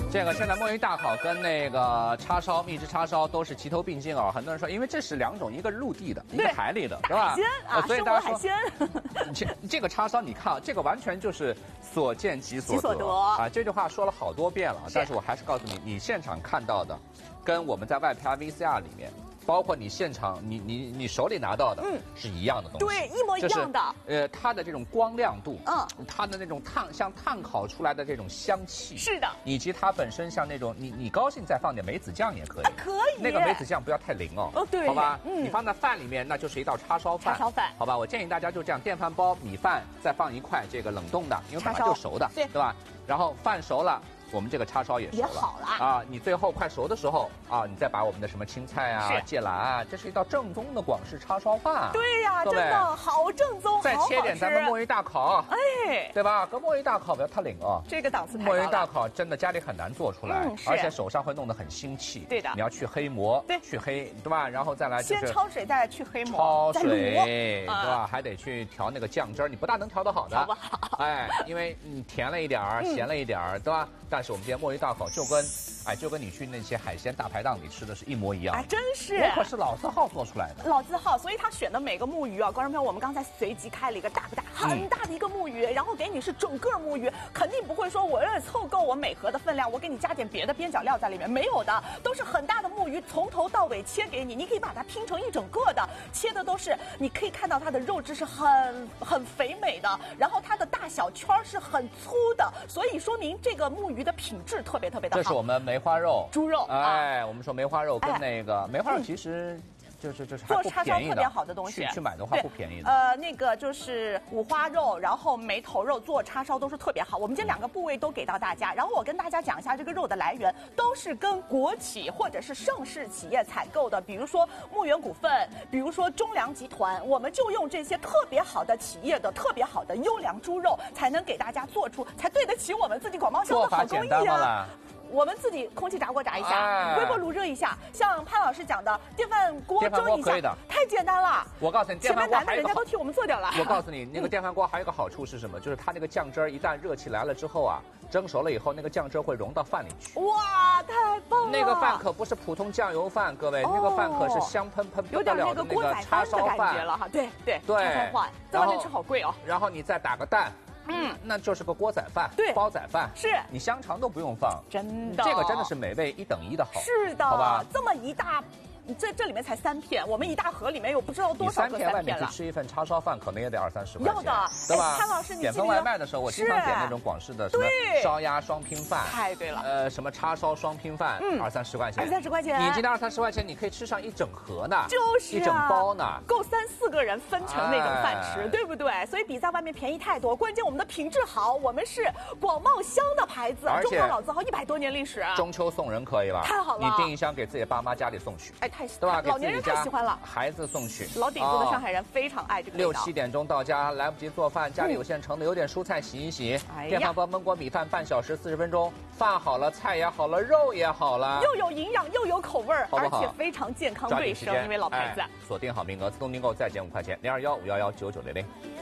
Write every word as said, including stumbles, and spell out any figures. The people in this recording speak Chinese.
这个现在墨鱼大烤跟那个叉烧秘制叉烧都是齐头并进哦。很多人说，因为这是两种，一个陆地的，一个海里的，是吧？ 海鲜啊， 所以大家说海鲜。 这这个叉烧，你看啊，这个完全就是所见即所得， 即所得啊！这句话说了好多遍了，但是我还是告诉你，你现场看到的，跟我们在外拍 V C R 里面。包括你现场，你你你手里拿到的，嗯，是一样的东西， 对，一模一样的。 呃，它的这种光亮度， 嗯， 它的那种炭像炭烤出来的这种香气， 是的， 以及它本身像那种你你高兴再放点梅子酱也可以， 啊、可以。 那个梅子酱不要太淋哦， 哦对， 好吧， 嗯， 你放在饭里面，那就是一道叉烧饭， 叉烧饭， 好吧，我建议大家就这样，电饭煲米饭再放一块这个冷冻的，因为本来就熟的， 对对吧？然后饭熟了。我们这个叉烧也熟了， 也好了啊！你最后快熟的时候啊，你再把我们的什么青菜啊、芥蓝啊，这是一道正宗的广式叉烧饭。 对呀，真的好正宗， 再切点咱们墨鱼大烤， 哎， 对吧？跟墨鱼大烤不要太灵啊， 这个档次太高了。墨鱼大烤真的家里很难做出来，而且手上会弄得很腥气。 对的， 你要去黑膜， 对， 去黑，对吧？然后再来先焯水，再去黑膜， 焯水，对吧？还得去调那个酱汁儿，你不大能调得好的， 调不好。 哎，因为你甜了一点儿，咸了一点儿，对吧？但是我们今天墨鱼大烤就跟，哎，就跟你去那些海鲜大排档里吃的是一模一样。 哎，真是， 我可是老字号做出来的。 老字号，所以他选的每个木鱼啊，观众朋友，我们刚才随机开了一个大不大、很大的一个木鱼，嗯、然后给你是整个木鱼，肯定不会说我要凑够我每盒的分量，我给你加点别的边角料在里面，没有的，都是很大的木鱼，从头到尾切给你，你可以把它拼成一整个的，切的都是，你可以看到它的肉质是很很肥美的，然后它的大小圈是很粗的，所以说明这个木鱼的品质特别特别的好。 这是我们梅花肉、 猪肉， 哎，我们说梅花肉跟那个、哎、梅花肉其实。就是就是做叉烧特别好的东西， 去去买的话不便宜的。 呃，那个就是五花肉，然后梅头肉做叉烧都是特别好。我们今天两个部位都给到大家，然后我跟大家讲一下这个肉的来源，都是跟国企或者是上市企业采购的，比如说牧原股份，比如说中粮集团，我们就用这些特别好的企业的特别好的优良猪肉，才能给大家做出，才对得起我们自己广茂乡的好工艺啊。我们自己空气炸锅炸一下，微波炉热一下，像潘老师讲的电饭锅蒸一下，太简单了。 我告诉你，电饭锅还有一个， 人家都替我们做掉了。 我告诉你，那个电饭锅还有一个好处是什么？就是它那个酱汁一旦热起来了之后啊，蒸熟了以后，那个酱汁会融到饭里去。 哇，太棒了！ 那个饭可不是普通酱油饭，各位，那个饭可是香喷喷不得了的那个叉烧饭了哈。对对对， 叉烧饭在外面吃好贵哦。 然后你再打个蛋。嗯，那就是个锅仔饭， 对， 煲仔饭， 是你香肠都不用放， 真的， 这个真的是美味一等一的好， 是的， 好吧？ 这么一大。这这里面才三片，我们一大盒里面有不知道多少个三片了。 外面去吃一份叉烧饭，可能也得二三十块钱。 要的， 对吧？ 潘老师，你点份外卖的时候，我经常点那种广式的什么烧鸭双拼饭， 太对了。 呃，什么叉烧双拼饭，嗯，二三十块钱， 二三十块钱。 你今天二三十块钱，你可以吃上一整盒呢， 就是一整包呢， 够三四个人分成那种饭吃，对不对？所以比在外面便宜太多。关键我们的品质好，我们是广茂乡的牌子，中华老字号，一百多年历史。 中秋送人可以了， 太好了， 你订一箱给自己爸妈家里送去， 哎，太对吧？ 老年人。太喜欢了， 孩子送去。 老底子的上海人非常爱这个味道。 六七点钟到家，来不及做饭，家里有现成的，有点蔬菜洗一洗。电饭煲焖锅米饭半小时四十分钟，饭好了，菜也好了，肉也好了， 又有营养又有口味，而且非常健康卫生，因为老牌子。 锁定好名额，自动订购再减五块钱，零二幺五幺幺九九零零。